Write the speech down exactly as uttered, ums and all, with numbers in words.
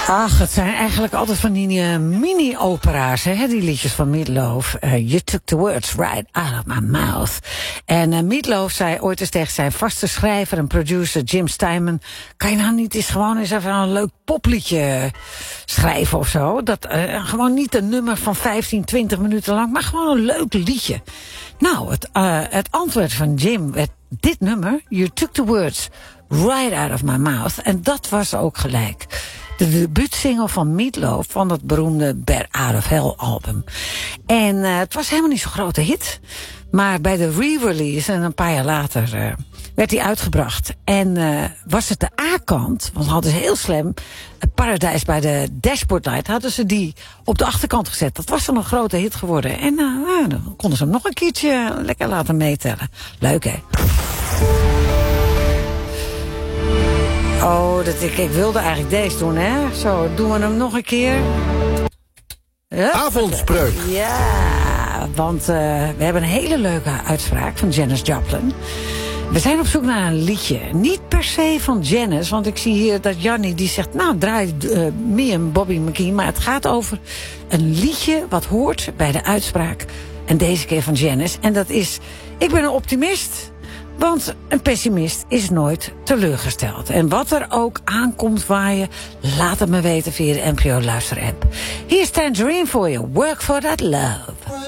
Ach, het zijn eigenlijk altijd van die uh, mini-opera's, hè, die liedjes van Meatloaf. Uh, you took the words right out of my mouth. En uh, Meatloaf zei ooit eens tegen zijn vaste schrijver en producer Jim Steinman: kan je nou niet eens gewoon eens even een leuk popliedje schrijven of zo? Dat, uh, gewoon niet een nummer van vijftien, twintig minuten lang, maar gewoon een leuk liedje. Nou, het, uh, het antwoord van Jim werd dit nummer: You took the words right out of my mouth. En dat was ook gelijk de debuutsingle van Meatloaf van dat beroemde Bat Out of Hell album. En uh, het was helemaal niet zo'n grote hit. Maar bij de re-release, en een paar jaar later, uh, werd hij uitgebracht. En uh, was het de A-kant, want hadden ze heel slim Paradise bij de Dashboard Light, hadden ze die op de achterkant gezet. Dat was dan een grote hit geworden. En uh, nou, dan konden ze hem nog een keertje lekker laten meetellen. Leuk, hè? Oh, dat ik, ik wilde eigenlijk deze doen, hè? Zo, doen we hem nog een keer. Hup. Avondspreuk. Ja, want uh, we hebben een hele leuke uitspraak van Janis Joplin. We zijn op zoek naar een liedje. Niet per se van Janis, want ik zie hier dat Jannie die zegt: nou, draai uh, me en Bobby McGee. Maar het gaat over een liedje wat hoort bij de uitspraak. En deze keer van Janis. En dat is: ik ben een optimist. Want een pessimist is nooit teleurgesteld. En wat er ook aankomt waaien, laat het me weten via de N P O Luister-app. Hier is Tangerine voor je. Work for that love.